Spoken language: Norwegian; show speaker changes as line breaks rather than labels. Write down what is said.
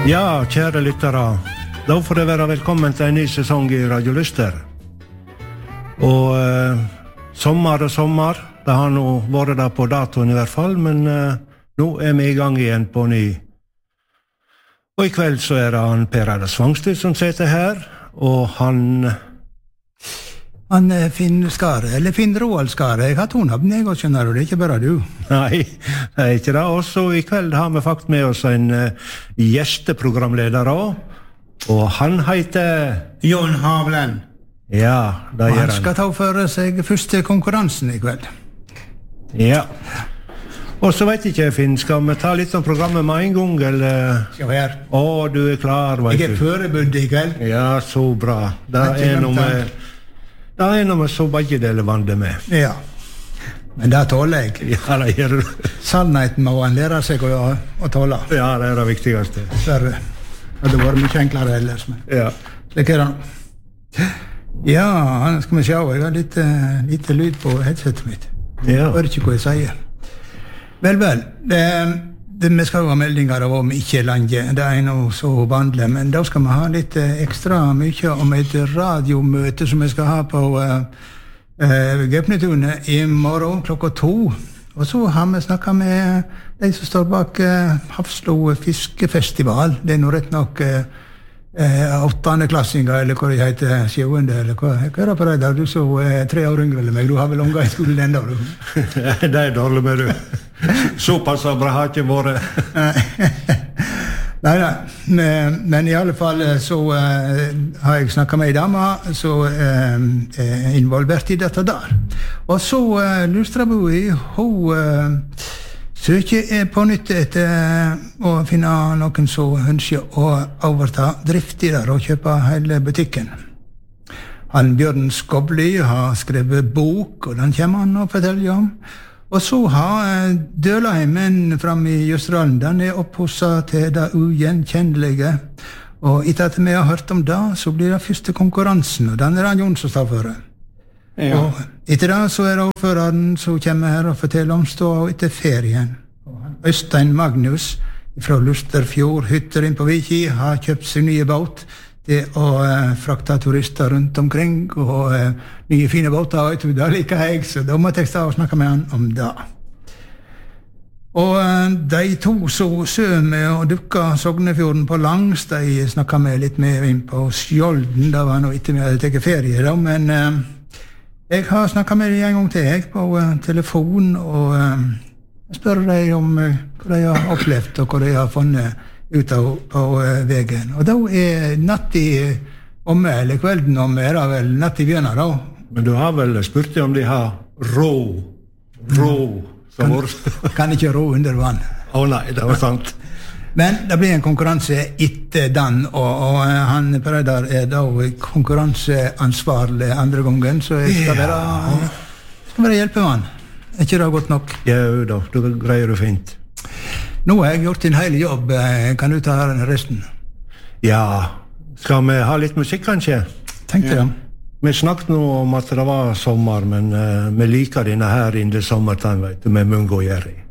Ja, kjære lyttere, da får det være velkommen til en ny sesong i Radio Lyster. Og sommer, det har nå vært der på datoen i hvert fall, men nå vi i gang igjen på ny. Og i kveld så det han Per Einar Svangstid som sitter her, og han
Finn Skare, eller Finn Roald Skare. Jeg har tonavn, jeg også, skjønner du, det ikke bare du.
Nei, det ikke det. Også i kveld har vi faktisk med oss en gjesteprogramleder også, og han heter
Jon Havlen.
Ja, det gjør han.
Han skal ta for seg første konkurransen i kveld.
Ja. Og så vet ikke, Finn, skal vi ta litt om programmet med en gang, eller?
Skal vi her.
Du klar, vet du.
Jeg forberedt i kveld.
Ja, så bra. Det noe med så begge deler vande med.
Ja, men det tåler jeg.
Ja, det gjør du.
Sannheten må han lære seg å tåle.
Ja, det det viktigste.
Det hadde vært mye enklere ellers. Men.
Ja.
Slik det nå. Ja, skal vi se, jeg har litt lyd på headsetet mitt.
Ja.
Jeg hører ikke hva jeg sier. Vel, vi skal jo ha meldinger av om ikke lenge, det noe så vanlig, men da skal vi ha litt ekstra mye om et radiomøte som vi skal ha på Gaupnetunet i morgen klokka 2. Og så har vi snakket med de som står bak Hafslo Fiskefestival. Det nå rett nok 8. klassinger, eller hva det heter, 7. eller hva det på deg da? Du så 3 år yngre eller meg, du har vel unga i skolen enda, du?
Det dårlig med du. Såpass bra har ikke vært. Nei, men i alle fall så har jeg snakket med en dame som involvert i dette der. Og så Lustraboi, hun søker på nytt etter å finne noen som ønsker å overta drift i der og kjøpe hele butikken. Han Bjørn Skobli har skrevet bok, og den kommer han å fortelle om. Og så har Dølaheimen frem i Jøsdalen, den opphosset til det ugjenkjennelige. Og etter at vi har hørt om det, så blir det første konkurransen, og den han Jon som står for det. Ja. Og etter det så det ordføreren som kommer her og forteller om ståa etter ferien. Øystein Magnus fra Lusterfjord, hytter inn på Viki, har kjøpt seg nye båt til å frakte turister rundt omkring, og nye fine båter, og det liker jeg, så da måtte jeg stå og snakke med han om det. Og de to som sømer og dukka Sognefjorden på langs, de snakket med litt mer inn på Skjolden, det var nå ikke vi hadde tatt ferie da, men jeg har snakket med dem en gang til, jeg, på telefon, og spør dem om hva de har opplevd, og hva de har funnet ut av veien. Og da natt i omme, eller kvelden omme, det vel natt i bjørna da. Men du har vel spurt om de har rå,
kan ikke rå under vann.
Nei, det var sant.
Men det blir en konkurranse etter den, og han Per Einar da konkurranseansvarlig andre gangen, så jeg skal være hjelpemann. Ikke det godt nok?
Ja, da greier du fint.
Nå har jeg gjort en hel jobb, kan du ta resten?
Ja, skal vi ha litt musikk kanskje?
Tenkte det.
Vi snakket nå om at det var sommer, men vi liker denne her in the summertime, vet du, med Mungo Jerry.